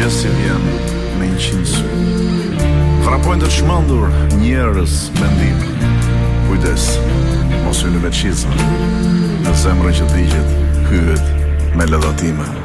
gjë si vjen me 100 sy. Vrapojnë të çmendur njerëz mendim. Kujdes, mos hyni me çizma. Në zemrën që digjet, hyhet me lëdhatime.